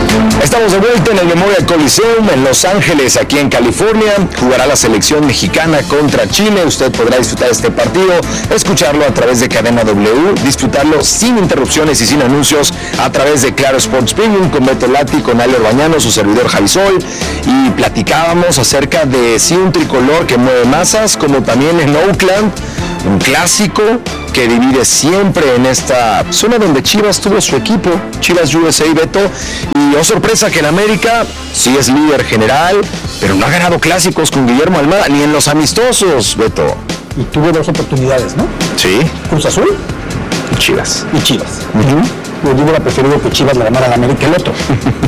Estamos de vuelta en el Memorial Coliseum en Los Ángeles, aquí en California. Jugará la selección mexicana contra Chile. Usted podrá disfrutar este partido, escucharlo a través de Cadena W, disfrutarlo sin interrupciones y sin anuncios a través de Claro Sports Premium con Beto Lati, con Ale Bañano, su servidor Javisol, y platicábamos acerca de sí un tricolor que mueve masas, como también en Oakland, un clásico que divide siempre en esta zona donde Chivas tuvo su equipo, Chivas USA, Beto, y oh sorpresa que en América sí es líder general, pero no ha ganado clásicos con Guillermo Almada, ni en los amistosos, Beto. Y tuvo dos oportunidades, ¿no? Sí. Cruz Azul y Chivas. Yo hubiera preferido que Chivas le ganara a América el otro,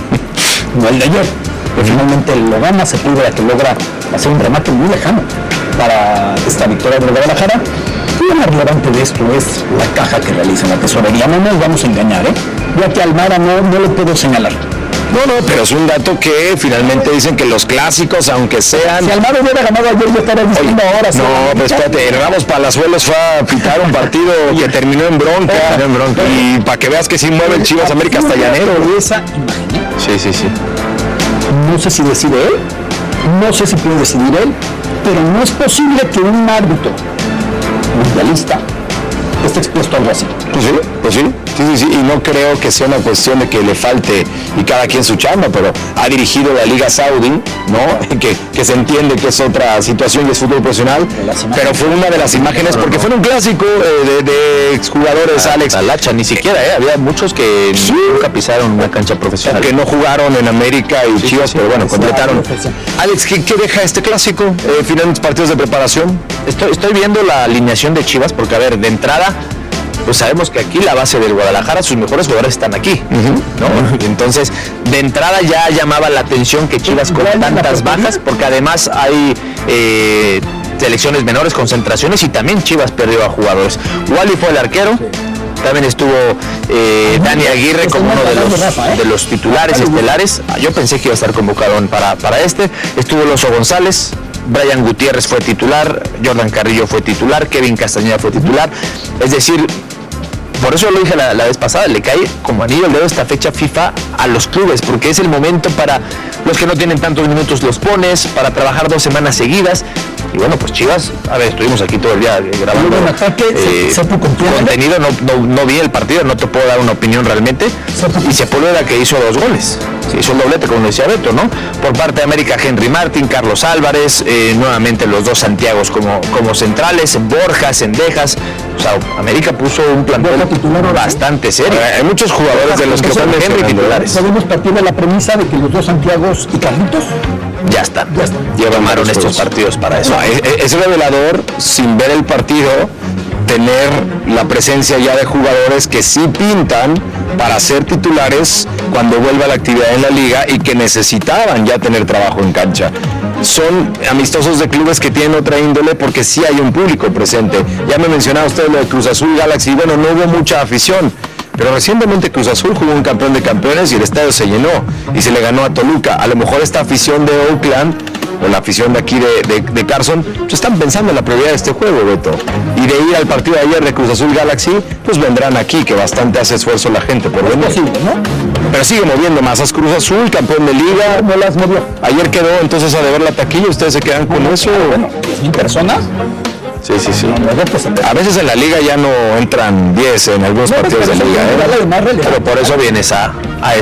no el de ayer. Pero finalmente lo gana, se pide que logra hacer un remate muy lejano para esta victoria de Guadalajara. Y lo más relevante de esto es la caja que realiza la tesorería. No nos vamos a engañar, ya que Almada no lo puedo señalar. No, pero es un dato que finalmente dicen que los clásicos, aunque sean... Si Almada hubiera ganado ayer, yo estaría diciendo ahora... No, pero espérate, Ramos Palazuelos fue a pitar un partido que terminó en bronca. Y para que veas que sí mueve el Chivas América hasta llanero. Esa imagen. Sí. No sé si decide él, no sé si puede decidir él, pero no es posible que un árbitro mundialista esté expuesto a algo así. Pues sí, y no creo que sea una cuestión de que le falte y cada quien su chamba, pero ha dirigido la Liga Saudí, ¿no? Que se entiende que es otra situación y es fútbol profesional, pero fue una de las imágenes, porque fue un clásico de exjugadores, Alex. Talacha, ni siquiera, había muchos que nunca pisaron una cancha profesional. Que no jugaron en América y Chivas, pero bueno, completaron. Alex, ¿qué deja este clásico? Finalmente partidos de preparación. Estoy viendo la alineación de Chivas, porque a ver, de entrada, pues sabemos que aquí la base del Guadalajara, sus mejores jugadores están aquí, ¿no? Entonces, de entrada ya llamaba la atención que Chivas con tantas bajas, porque además hay selecciones menores, concentraciones, y también Chivas perdió a jugadores. Wally fue el arquero. También estuvo Dani Aguirre como uno de los titulares estelares. Yo pensé que iba a estar convocado para este. Estuvo Loso González, Brian Gutiérrez fue titular, Jordan Carrillo fue titular, Kevin Castañeda fue titular. Es decir, por eso lo dije la vez pasada, le cae como anillo al dedo esta fecha FIFA a los clubes, porque es el momento para los que no tienen tantos minutos, los pones, para trabajar 2 semanas seguidas. Y bueno, pues Chivas, a ver, estuvimos aquí todo el día grabando contenido, no vi el partido, no te puedo dar una opinión realmente. Y Sepúlveda, que hizo 2 goles, hizo un doblete, como decía Beto, ¿no? Por parte de América, Henry Martín, Carlos Álvarez, nuevamente los 2 Santiagos como centrales, Borja, Cendejas. O sea, América puso un plantel bastante serio. Hay muchos jugadores de los que son Henry titulares. ¿Podemos partir de la premisa de que los 2 Santiagos y Carlitos ya están. Llevaron estos partidos para eso? Es revelador, sin ver el partido, tener la presencia ya de jugadores que sí pintan para ser titulares cuando vuelva la actividad en la liga y que necesitaban ya tener trabajo en cancha. Son amistosos de clubes que tienen otra índole porque sí hay un público presente. Ya me mencionaba usted lo de Cruz Azul, Galaxy, bueno, no hubo mucha afición, pero recientemente Cruz Azul jugó un campeón de campeones y el estadio se llenó y se le ganó a Toluca. A lo mejor esta afición de Oakland o la afición de aquí de Carson, pues están pensando en la prioridad de este juego, Beto. Y de ir al partido de ayer de Cruz Azul Galaxy, pues vendrán aquí, que bastante hace esfuerzo la gente por venir. posible, ¿no? Pero sigue moviendo masas. Cruz Azul, campeón de liga. No las movió. Ayer quedó entonces a deber la taquilla, ¿ustedes se quedan con eso? Bueno, 10,000 personas. Sí. A veces en la liga ya no entran 10 en algunos partidos de liga, pero por eso vienes a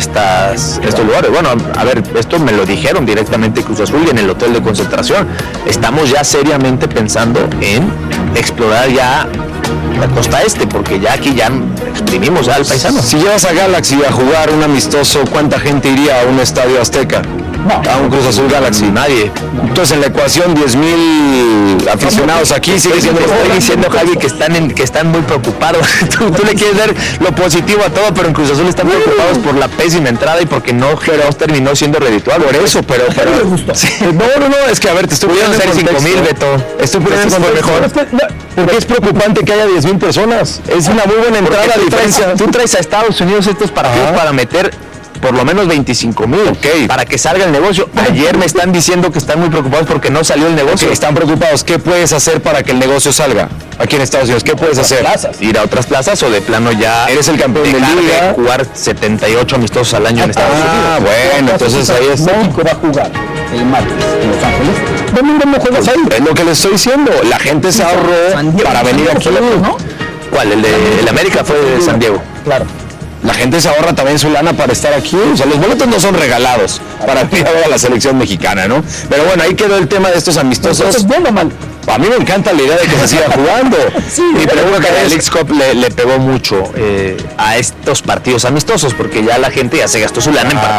estos lugares. Bueno, a ver, esto me lo dijeron directamente Cruz Azul y en el hotel de concentración. Estamos ya seriamente pensando en explorar ya la costa este, porque ya aquí ya exprimimos al paisano. Si llevas a Galaxy a jugar un amistoso, ¿cuánta gente iría a un estadio Azteca? No, a un Cruz Azul Galaxy, nadie. Entonces en la ecuación 10,000 aficionados aquí sigue siendo. Estoy diciendo, Javi, que están muy preocupados. Tú le quieres ver lo positivo a todo, pero en Cruz Azul están preocupados por la pésima entrada y porque no terminó siendo redituable. Por eso, pero sí. No, es que a ver, te estoy poniendo ser 5,000, Beto. Estoy poniendo en mejor. Porque es preocupante que haya 10,000 personas. Es una muy buena entrada a diferencia. Tú traes a Estados Unidos estos partidos para meter por lo menos 25,000 para que salga el negocio. Ayer me están diciendo que están muy preocupados porque no salió el negocio. Están preocupados. ¿Qué puedes hacer para que el negocio salga aquí en Estados Unidos? ¿Qué puedes hacer? Ir a otras plazas o de plano ya eres el campeón de liga, jugar 78 amistosos al año en Estados Unidos. Bueno, entonces ahí está. México va a jugar el martes en Los Ángeles. Domingo no juegas ahí. Es lo que les estoy diciendo. La gente se ahorró para venir aquí, ¿no? ¿Cuál? El América fue de San Diego. Claro. La gente se ahorra también su lana para estar aquí. O sea, los boletos no son regalados para ir a ver a la selección mexicana, ¿no? Pero bueno, ahí quedó el tema de estos amistosos. Entonces, bien o mal. A mí me encanta la idea de que se siga jugando. Y creo que a Leagues Cup le pegó mucho a estos partidos amistosos, porque ya la gente ya se gastó su lana en partidos